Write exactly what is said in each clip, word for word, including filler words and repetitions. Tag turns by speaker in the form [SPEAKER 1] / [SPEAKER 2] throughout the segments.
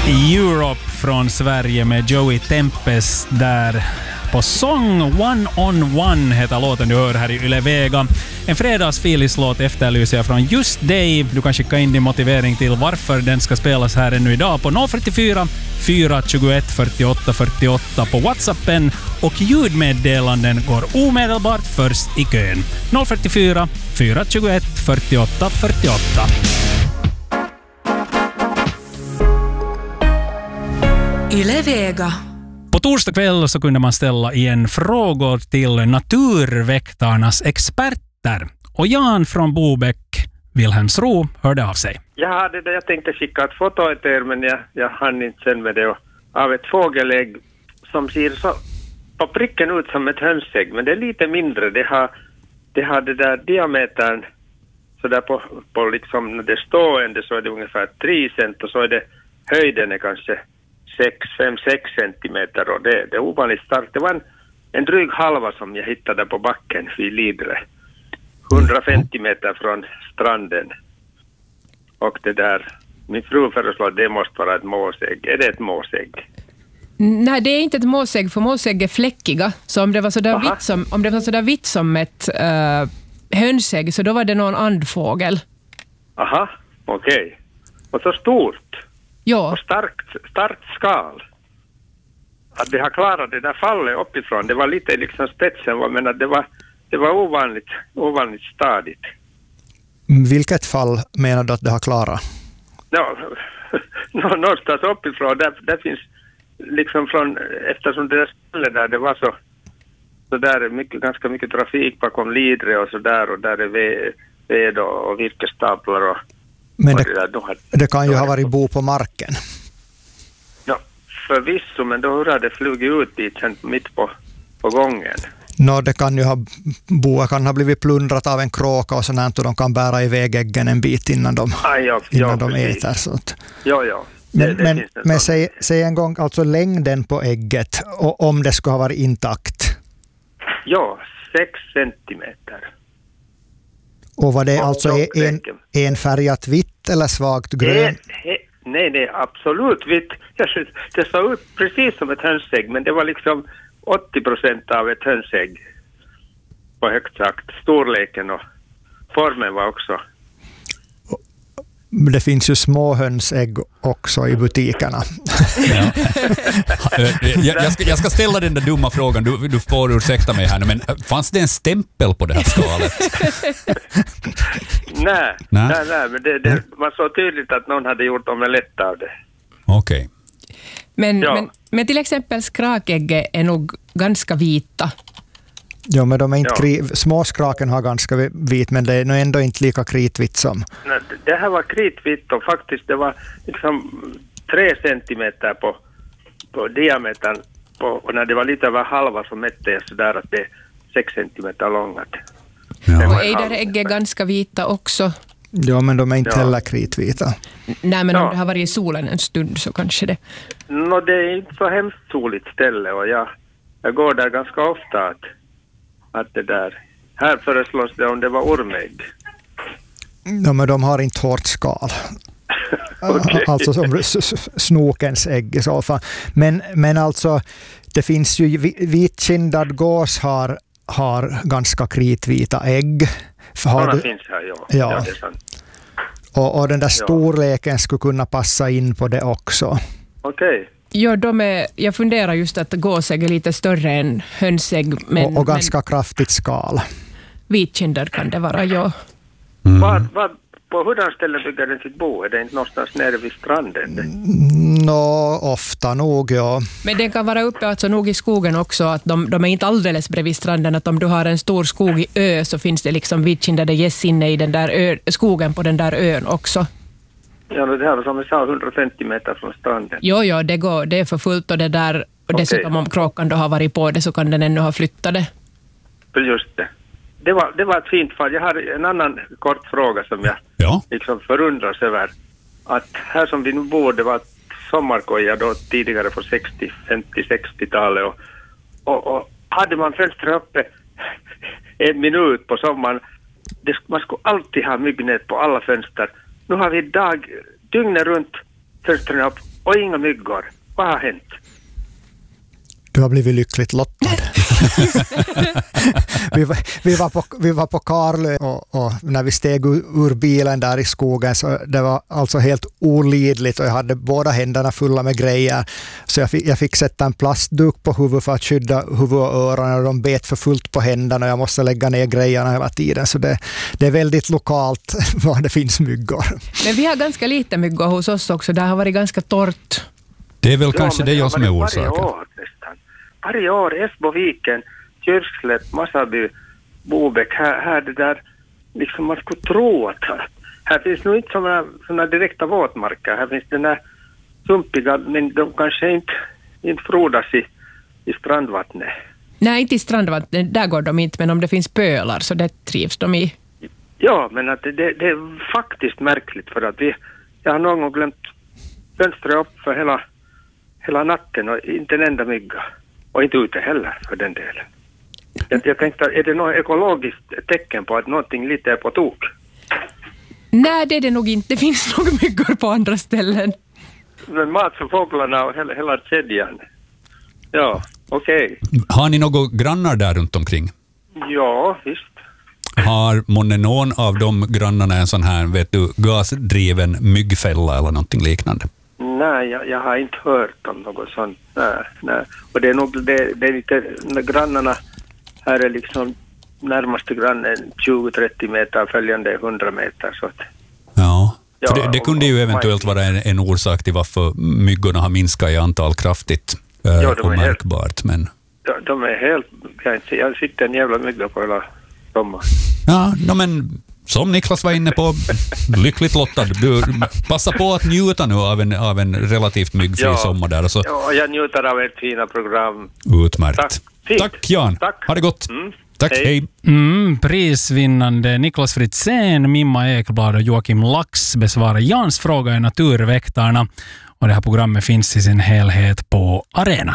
[SPEAKER 1] Europe från Sverige med Joey Tempest där på sång. One on One heter låten du hör här i Yle Vega. En fredagsfilislåt efterlyser jag från just dig. Du kan skicka in din motivering till varför den ska spelas här ännu idag på noll fyrtiofyra fyra tjugoett fyrtioåtta fyrtioåtta på WhatsAppen, och ljudmeddelanden går omedelbart först i kön. noll fyrtiofyra fyra tjugoett fyrtioåtta fyrtioåtta.
[SPEAKER 2] Yle Vega.
[SPEAKER 1] På torsdag kväll så kunde man ställa igen frågor till naturväktarnas experter. Och Jan från Bobäck, Wilhelmsro, hörde av sig.
[SPEAKER 3] Ja, det där jag tänkte skicka ett foto till er, men jag, jag hann inte sen med det. Av ett fågelägg som ser så på pricken ut som ett hönsägg, men det är lite mindre. Det har det, har det där diametern så där på, på liksom när det är stående så är det ungefär tre cent, och så är det höjden är kanske sex, fem, sex centimeter, och det, det är ovanligt starkt. Det var en, en dryg halva som jag hittade på backen vid Lidre. hundrafemtio meter från stranden. Och det där, min fru föreslår att det måste vara ett måsägg. Är det ett måsägg?
[SPEAKER 4] Nej, det är inte ett måsägg, för måsägg är fläckiga. Så om det var så där vitt som, om det var så där vitt som ett uh, hönsägg, så då var det någon andfågel.
[SPEAKER 3] Aha, okej. Okay. Och så stort.
[SPEAKER 4] Ja.
[SPEAKER 3] Och starkt, starkt skal. Att det har klarat det där fallet uppifrån. Det var lite liksom spetsen, men att det var, det var ovanligt, ovanligt stadigt.
[SPEAKER 5] Vilket fall menar du att det har klarat?
[SPEAKER 3] Ja, någonstans uppifrån. Där, där finns liksom från, eftersom det där stället där, det var så, så där är mycket, ganska mycket trafik bakom Lidre och så där, och där är ved, ved och, och virkestaplar och
[SPEAKER 5] Men det,
[SPEAKER 3] det, där, då har,
[SPEAKER 5] det kan ju
[SPEAKER 3] då
[SPEAKER 5] ha varit bo på marken.
[SPEAKER 3] Ja, förvisso, men då har det flugit ut dit sen mitt på, på gången.
[SPEAKER 5] No, det kan ju ha, boa kan ha blivit plundrat av en kråka och sådant, och de kan bära iväg äggen en bit innan de,
[SPEAKER 3] ah, ja,
[SPEAKER 5] innan
[SPEAKER 3] ja,
[SPEAKER 5] de
[SPEAKER 3] precis.
[SPEAKER 5] äter. Så att.
[SPEAKER 3] Ja, ja.
[SPEAKER 5] Men,
[SPEAKER 3] det, det
[SPEAKER 5] men, men
[SPEAKER 3] sån.
[SPEAKER 5] säg, säg en gång, alltså längden på ägget, och om det skulle ha varit intakt.
[SPEAKER 3] Ja, sex centimeter.
[SPEAKER 5] Och var det
[SPEAKER 3] Och
[SPEAKER 5] alltså en, en färgat vitt eller svagt grön?
[SPEAKER 3] Nej, nej, absolut vitt. Det såg ut precis som ett hönsägg, men det var liksom åttio procent av ett hönsägg på högt sagt. Storleken och formen var också.
[SPEAKER 5] Det finns ju små hönsägg också i butikerna.
[SPEAKER 6] Ja. jag, jag, ska, jag ska ställa den där dumma frågan. Du, du får ursäkta mig här nu, men fanns det en stämpel på det här skalet?
[SPEAKER 3] nej, nej, nej, nej, men det, det var så tydligt att någon hade gjort omelett av det.
[SPEAKER 6] Okej. Okay.
[SPEAKER 4] Men,
[SPEAKER 3] ja.
[SPEAKER 4] men, men till exempel skrakägg är nog ganska vita.
[SPEAKER 5] Ja, men de är inte
[SPEAKER 3] ja.
[SPEAKER 5] kri- småskraken har ganska vit, men det är nog ändå inte lika kritvitt som.
[SPEAKER 3] Nej, det här var kritvitt, och faktiskt det var liksom tre centimeter på, på diametern, på, och när det var lite över halva så mätte jag sådär att det är sex centimeter långt.
[SPEAKER 4] Ja. Och ejderägg är ganska vita också.
[SPEAKER 5] Ja, men de är inte
[SPEAKER 3] ja.
[SPEAKER 5] heller kritvita.
[SPEAKER 4] Nej, men
[SPEAKER 3] ja.
[SPEAKER 4] om det har varit i solen en stund så kanske det.
[SPEAKER 3] No, det är inte så hemskt soligt ställe, och jag, jag går där ganska ofta att att det där. Här föreslås det om det var ormägg.
[SPEAKER 5] Ja, men de har inte hårt skal.
[SPEAKER 3] Okay.
[SPEAKER 5] Alltså som snokens ägg i så fall. Men, men alltså, det finns ju vitkindad gås har, har ganska kritvita ägg.
[SPEAKER 3] Sådana du, finns här, ja.
[SPEAKER 5] Ja.
[SPEAKER 3] ja det är sant.
[SPEAKER 5] Och, och den där storleken skulle kunna passa in på det också.
[SPEAKER 3] Okej. Okay.
[SPEAKER 4] Ja, de är, jag funderar just att gåsägg är lite större än hönsägg. Men,
[SPEAKER 5] och, och ganska
[SPEAKER 4] men,
[SPEAKER 5] kraftigt skal.
[SPEAKER 4] Vitkindad kan det vara, ja.
[SPEAKER 3] Mm. Vad, vad, på hurdan ställe bygger den sitt bo? Är det inte någonstans nere vid stranden?
[SPEAKER 5] Nå, ofta nog, ja.
[SPEAKER 4] Men den kan vara uppe alltså nog i skogen också. Att de, de är inte alldeles bredvid stranden. Att om du har en stor skog i ö så finns det liksom vitkindade gäss inne i den där ö, skogen på den där ön också.
[SPEAKER 3] Ja, det här som jag sa, hundrafemtio meter från stranden.
[SPEAKER 4] Jo, jo, det går. Det är för fullt och det där. Och dessutom okay. om kråkan då har varit på det så kan den ännu ha flyttat det.
[SPEAKER 3] Just det. Det var, det var ett fint fall. Jag har en annan kort fråga som jag
[SPEAKER 6] ja.
[SPEAKER 3] liksom förundras över. Att här som vi nu bor, det var sommarkoja då tidigare på sextio, femtio, sextio-talet. Och, och, och hade man fönstret uppe en minut på sommaren, det, man skulle alltid ha myggnät på alla fönster. Nu har vi dag, dygnet runt fönstren upp och inga myggor. Vad har hänt?
[SPEAKER 5] Du har blivit lyckligt lottad. vi, var, vi, var på, vi var på Karlö och, och när vi steg ur, ur bilen där i skogen så det var alltså helt olidligt och jag hade båda händerna fulla med grejer. Så jag fick, jag fick sätta en plastduk på huvudet för att skydda huvud och öron och de bet för fullt på händerna och jag måste lägga ner grejerna hela tiden. Så det, det är väldigt lokalt var det finns myggor.
[SPEAKER 4] Men vi har ganska lite myggor hos oss också. Det har varit ganska torrt.
[SPEAKER 6] Det är väl
[SPEAKER 3] Ja,
[SPEAKER 6] kanske det jag som är
[SPEAKER 3] Varje
[SPEAKER 6] orsaken.
[SPEAKER 3] år nästan. Varje år, Esboviken, Kyrkslätt, Massaby, Bobäck, här, här det där, liksom man skulle tro att här, här finns nog inte sådana, sådana direkta våtmarker. Här finns den där sumpiga, men de kanske inte, inte frodas i, i strandvattnet.
[SPEAKER 4] Nej, inte i strandvattnet. Där går de inte, men om det finns pölar så det trivs de i.
[SPEAKER 3] Ja, men att det, det är faktiskt märkligt för att vi, jag har någon gång glömt fönstret upp för hela, hela natten och inte en enda mygga. Och inte ute heller för den delen. Jag, jag tänkte, är det något ekologiskt tecken på att någonting lite är på tok?
[SPEAKER 4] Nej, det är det nog inte. Det finns nog myggor på andra ställen.
[SPEAKER 3] Men mat för fåglarna och hela, hela kedjan. Ja, okej. Okay.
[SPEAKER 6] Har ni några grannar där runt omkring?
[SPEAKER 3] Ja, visst.
[SPEAKER 6] Har månne någon av de grannarna en sån här, vet du, gasdriven myggfälla eller någonting liknande?
[SPEAKER 3] Nej, jag, jag har inte hört om något sånt. Nej, nej. Och det är nog det, det är lite, grannarna här är liksom närmaste grannen tjugo till trettio meter, följande hundra meter. Så att,
[SPEAKER 6] ja, för
[SPEAKER 3] ja,
[SPEAKER 6] det, det kunde ju
[SPEAKER 3] och,
[SPEAKER 6] eventuellt vara en, en orsak till varför myggorna har minskat i antal kraftigt äh,
[SPEAKER 3] ja,
[SPEAKER 6] och märkbart. Men...
[SPEAKER 3] Ja, de är helt, jag, jag sitter en jävla mygga på hela sommaren.
[SPEAKER 6] Ja, no, men som Niklas var inne på, lyckligt lottad. Du passar på att njuta nu av en, av en relativt myggfri
[SPEAKER 3] ja.
[SPEAKER 6] sommar där. Och så...
[SPEAKER 3] Ja, jag njuter av ett fina program.
[SPEAKER 6] Utmärkt.
[SPEAKER 3] Tack,
[SPEAKER 6] Tack Jan.
[SPEAKER 3] Tack.
[SPEAKER 6] Ha det gott.
[SPEAKER 3] Mm.
[SPEAKER 6] Tack, hej. hej.
[SPEAKER 1] Mm, prisvinnande Niklas Fritzén, Mimma Ekblad och Joakim Lax besvarar Jans fråga i Naturväktarna. Och det här programmet finns i sin helhet på arenan.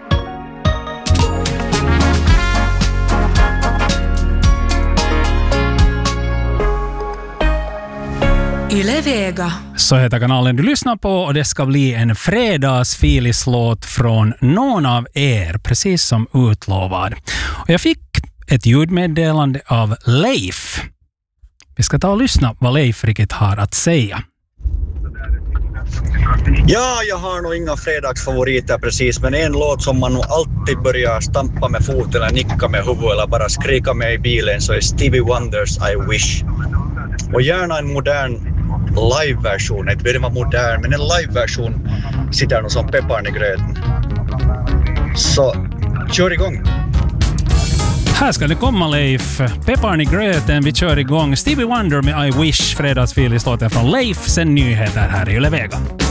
[SPEAKER 2] Yle Vega.
[SPEAKER 1] Så heter kanalen du lyssnar på och det ska bli en fredagsfilislåt från någon av er, precis som utlovad. Och jag fick ett ljudmeddelande av Leif. Vi ska ta och lyssna vad Leif riktigt har att säga.
[SPEAKER 7] Ja, jag har nog inga fredagsfavoriter precis, men en låt som man nog alltid börjar stampa med foten eller nicka med huvudet eller bara skrika med i bilen så är Stevie Wonders I Wish. Och gärna en modern live-version, inte behöver vara modern, men en live-version sitter nog som pepparn i gröten. Så, kör igång!
[SPEAKER 1] Här ska det komma Leif. Pepparn i gröten, vi kör igång. Stevie Wonder med I Wish, fredagsfilislåten från Leif, sen nyheter här i Yle Vega.